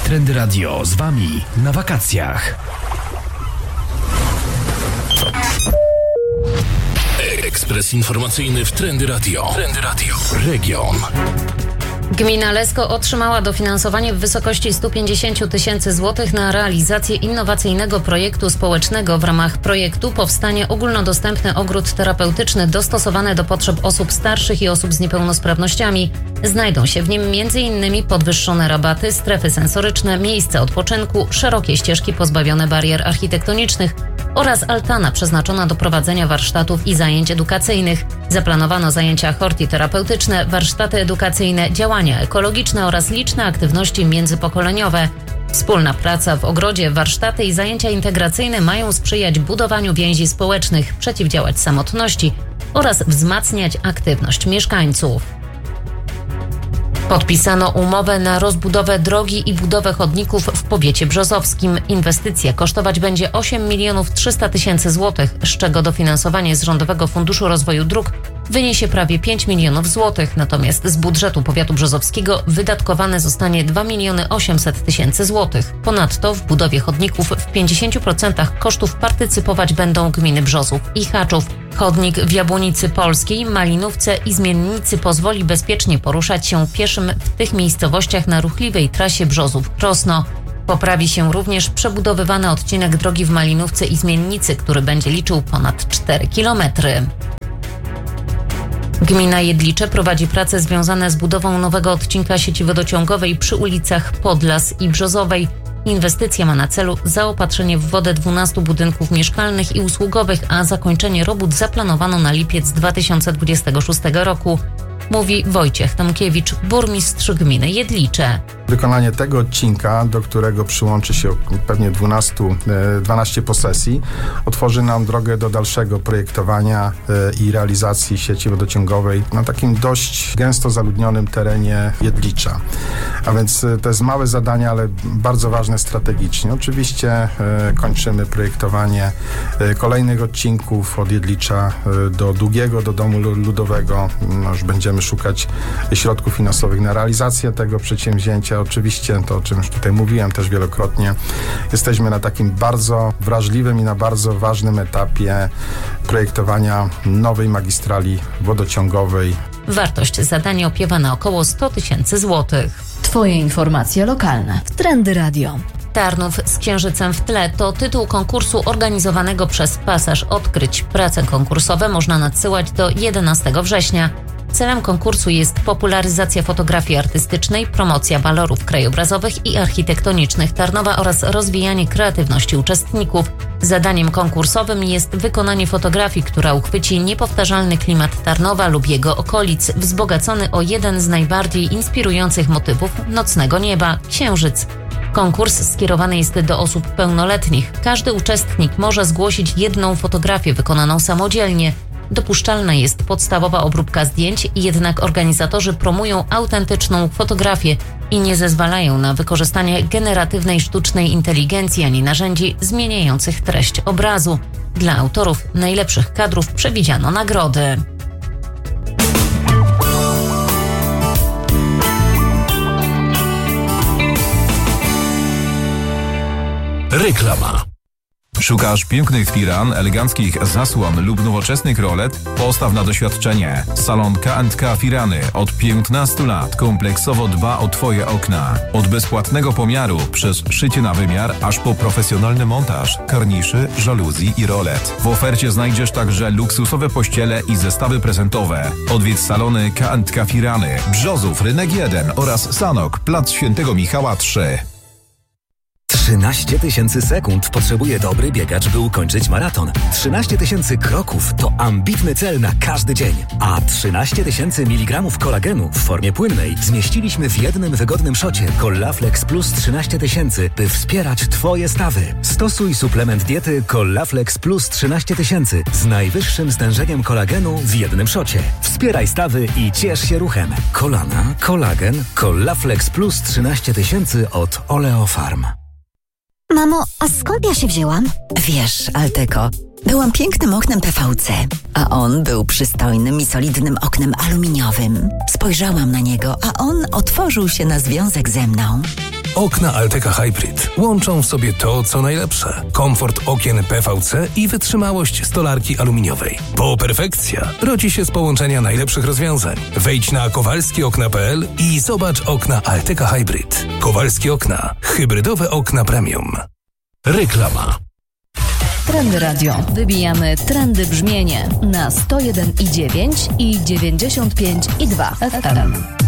Trendy Radio z Wami na wakacjach. Ekspres informacyjny w Trendy Radio. Trendy Radio. Region. Gmina Lesko otrzymała dofinansowanie w wysokości 150 tysięcy złotych na realizację innowacyjnego projektu społecznego. W ramach projektu powstanie ogólnodostępny ogród terapeutyczny dostosowany do potrzeb osób starszych i osób z niepełnosprawnościami. Znajdą się w nim m.in. podwyższone rabaty, strefy sensoryczne, miejsca odpoczynku, szerokie ścieżki pozbawione barier architektonicznych oraz altana przeznaczona do prowadzenia warsztatów i zajęć edukacyjnych. Zaplanowano zajęcia hortiterapeutyczne, warsztaty edukacyjne, działania ekologiczne oraz liczne aktywności międzypokoleniowe. Wspólna praca w ogrodzie, warsztaty i zajęcia integracyjne mają sprzyjać budowaniu więzi społecznych, przeciwdziałać samotności oraz wzmacniać aktywność mieszkańców. Podpisano umowę na rozbudowę drogi i budowę chodników w powiecie brzozowskim. Inwestycja kosztować będzie 8 300 000 złotych, z czego dofinansowanie z Rządowego Funduszu Rozwoju Dróg wyniesie prawie 5 milionów złotych, natomiast z budżetu powiatu brzozowskiego wydatkowane zostanie 2 800 000 złotych. Ponadto w budowie chodników w 50% kosztów partycypować będą gminy Brzozów i Haczów. Chodnik w Jabłonicy Polskiej, Malinówce i Zmiennicy pozwoli bezpiecznie poruszać się pieszym w tych miejscowościach na ruchliwej trasie Brzozów-Krosno. Poprawi się również przebudowywany odcinek drogi w Malinówce i Zmiennicy, który będzie liczył ponad 4 kilometry. Gmina Jedlicze prowadzi prace związane z budową nowego odcinka sieci wodociągowej przy ulicach Podlas i Brzozowej. Inwestycja ma na celu zaopatrzenie w wodę 12 budynków mieszkalnych i usługowych, a zakończenie robót zaplanowano na lipiec 2026 roku. Mówi Wojciech Tomkiewicz, burmistrz gminy Jedlicze. Wykonanie tego odcinka, do którego przyłączy się pewnie 12 posesji, otworzy nam drogę do dalszego projektowania i realizacji sieci wodociągowej na takim dość gęsto zaludnionym terenie Jedlicza. A więc to jest małe zadanie, ale bardzo ważne strategicznie. Oczywiście kończymy projektowanie kolejnych odcinków od Jedlicza do Długiego, do Domu Ludowego. Już będziemy szukać środków finansowych na realizację tego przedsięwzięcia. Oczywiście to, o czym już tutaj mówiłem też wielokrotnie, jesteśmy na takim bardzo wrażliwym i na bardzo ważnym etapie projektowania nowej magistrali wodociągowej. Wartość zadania opiewa na około 100 000 złotych. Twoje informacje lokalne w Trendy Radio. Tarnów z księżycem w tle to tytuł konkursu organizowanego przez Pasaż Odkryć. Prace konkursowe można nadsyłać do 11 września. Celem konkursu jest popularyzacja fotografii artystycznej, promocja walorów krajobrazowych i architektonicznych Tarnowa oraz rozwijanie kreatywności uczestników. Zadaniem konkursowym jest wykonanie fotografii, która uchwyci niepowtarzalny klimat Tarnowa lub jego okolic, wzbogacony o jeden z najbardziej inspirujących motywów nocnego nieba – księżyc. Konkurs skierowany jest do osób pełnoletnich. Każdy uczestnik może zgłosić jedną fotografię wykonaną samodzielnie. Dopuszczalna jest podstawowa obróbka zdjęć, jednak organizatorzy promują autentyczną fotografię i nie zezwalają na wykorzystanie generatywnej sztucznej inteligencji ani narzędzi zmieniających treść obrazu. Dla autorów najlepszych kadrów przewidziano nagrody. Reklama. Szukasz pięknych firan, eleganckich zasłon lub nowoczesnych rolet? Postaw na doświadczenie. Salon K&K Firany od 15 lat kompleksowo dba o Twoje okna. Od bezpłatnego pomiaru przez szycie na wymiar, aż po profesjonalny montaż, karniszy, żaluzji i rolet. W ofercie znajdziesz także luksusowe pościele i zestawy prezentowe. Odwiedź salony K&K Firany, Brzozów, Rynek 1 oraz Sanok, Plac Świętego Michała 3. 13 000 sekund potrzebuje dobry biegacz, by ukończyć maraton. 13 000 kroków to ambitny cel na każdy dzień. A 13 000 mg kolagenu w formie płynnej zmieściliśmy w jednym wygodnym szocie Collaflex Plus 13 000, by wspierać Twoje stawy. Stosuj suplement diety Collaflex Plus 13 000 z najwyższym stężeniem kolagenu w jednym szocie. Wspieraj stawy i ciesz się ruchem. Kolana, kolagen, Collaflex Plus 13 000 od Oleofarm. Mamo, a skąd ja się wzięłam? Wiesz, Alteco, byłam pięknym oknem PVC, a on był przystojnym i solidnym oknem aluminiowym. Spojrzałam na niego, a on otworzył się na związek ze mną. Okna Alteca Hybrid łączą w sobie to, co najlepsze. Komfort okien PVC i wytrzymałość stolarki aluminiowej. Po perfekcja rodzi się z połączenia najlepszych rozwiązań. Wejdź na kowalskiokna.pl i zobacz okna Alteca Hybrid. Kowalskie Okna. Hybrydowe okna premium. Reklama. Trendy Radio. Wybijamy trendy brzmienie na 101,9 i 95,2 FM.